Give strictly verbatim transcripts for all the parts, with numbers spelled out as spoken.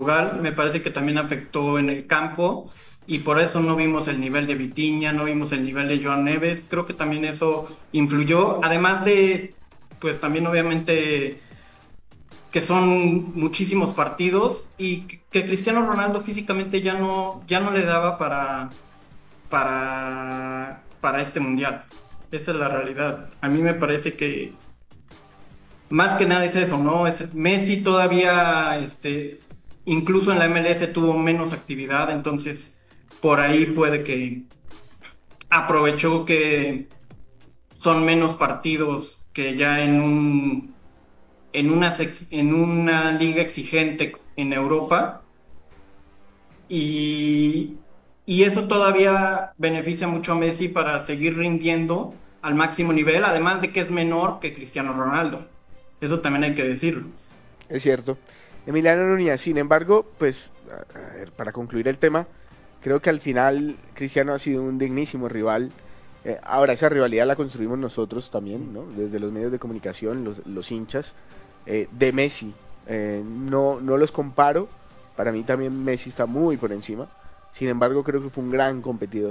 Portugal, me parece que también afectó en el campo y por eso no vimos el nivel de Vitinha, no vimos el nivel de Joan Neves, creo que también eso influyó, además de, pues también obviamente que son muchísimos partidos y que Cristiano Ronaldo físicamente ya no, ya no le daba para, para, para este mundial. Esa es la realidad. A mí me parece que más que nada es eso, ¿no? Es, Messi todavía, este, incluso en la M L S tuvo menos actividad, entonces por ahí puede que aprovechó que son menos partidos que ya en un en una, en una liga exigente en Europa y, y eso todavía beneficia mucho a Messi para seguir rindiendo al máximo nivel, además de que es menor que Cristiano Ronaldo. Eso también hay que decirlo. Es cierto. Emiliano Núñez, sin embargo, pues, a ver, para concluir el tema, creo que al final Cristiano ha sido un dignísimo rival. Eh, ahora, esa rivalidad la construimos nosotros también, ¿no? Desde los medios de comunicación, los, los hinchas eh, de Messi. Eh, no, no los comparo. Para mí también Messi está muy por encima. Sin embargo, creo que fue un gran competidor.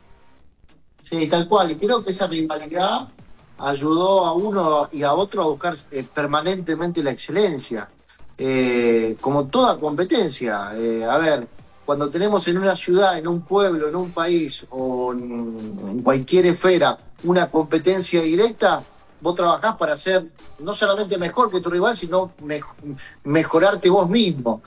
Sí, tal cual. Y creo que esa rivalidad ayudó a uno y a otro a buscar eh, permanentemente la excelencia. Eh, como toda competencia. Eh, a ver, cuando tenemos en una ciudad, en un pueblo, en un país o en, en cualquier esfera una competencia directa, vos trabajás para ser no solamente mejor que tu rival, sino me, mejorarte vos mismo.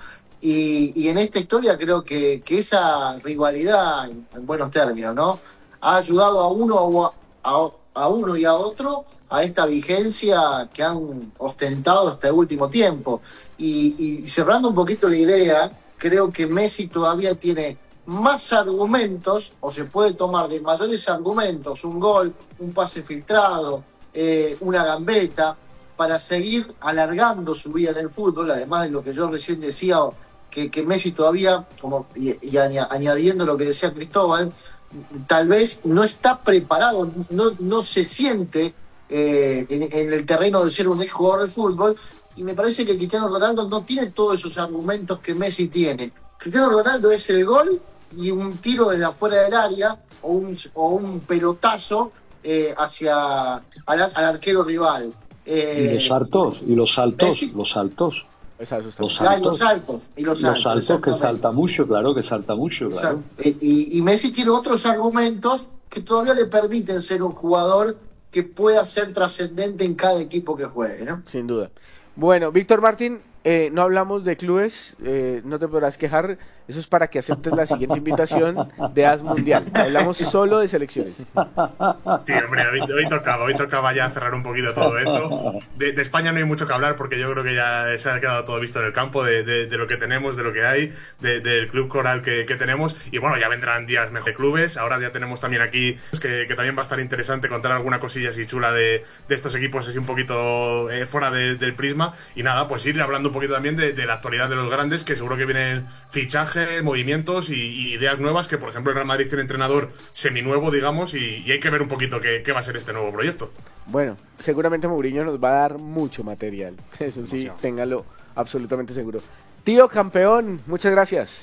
Y, y en esta historia creo que, que esa rivalidad, en, en buenos términos, ¿no?, ha ayudado a uno, a, a uno y a otro a esta vigencia que han ostentado hasta el último tiempo. Y, y cerrando un poquito la idea, creo que Messi todavía tiene más argumentos, o se puede tomar de mayores argumentos, un gol, un pase filtrado, eh, una gambeta, para seguir alargando su vida en el fútbol, además de lo que yo recién decía, que, que Messi todavía, como y, y añadiendo lo que decía Cristóbal, tal vez no está preparado, no, no se siente eh, en, en el terreno de ser un ex jugador de fútbol, y me parece que Cristiano Ronaldo no tiene todos esos argumentos que Messi tiene. Cristiano Ronaldo es el gol y un tiro desde afuera del área o un, o un pelotazo eh, hacia al, al arquero rival. Eh, y los saltos, y los saltos, Messi, los saltos. Los saltos, los saltos, y los saltos, y los saltos, los saltos que salta mucho, claro, que salta mucho, claro. Y, y Messi tiene otros argumentos que todavía le permiten ser un jugador que pueda ser trascendente en cada equipo que juegue, ¿no? Sin duda. Bueno, Víctor Martín, eh, no hablamos de clubes, eh, no te podrás quejar, eso es para que aceptes la siguiente invitación de As Mundial. Hablamos solo de selecciones. Sí, hombre, hoy, hoy tocaba, hoy tocaba ya cerrar un poquito todo esto. De, de España no hay mucho que hablar porque yo creo que ya se ha quedado todo visto en el campo, de, de, de lo que tenemos, de lo que hay, de, del club coral que, que tenemos. Y bueno, ya vendrán días mejor de clubes. Ahora ya tenemos también aquí, que, que también va a estar interesante contar alguna cosilla así chula de, de estos equipos así un poquito eh, fuera de, del prisma. Y nada, pues ir hablando un poquito también de, de la actualidad de los grandes, que seguro que vienen fichajes, movimientos y, y ideas nuevas, que por ejemplo el Real Madrid tiene entrenador seminuevo, digamos, y, y hay que ver un poquito qué, qué va a ser este nuevo proyecto. Bueno, seguramente Mourinho nos va a dar mucho material, eso sí, no, téngalo absolutamente seguro. Tío campeón, muchas gracias.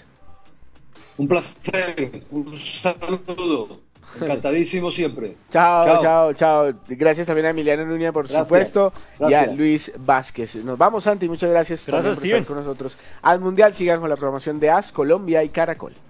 Un placer, un saludo. Encantadísimo siempre. Chao, chao, chao, chao. Gracias también a Emiliano Núñez, por gracias, supuesto, gracias. Y a Luis Vázquez. Nos vamos, Santi, muchas gracias, gracias por estar con nosotros. Al Mundial, sigan con la programación de As, Colombia y Caracol.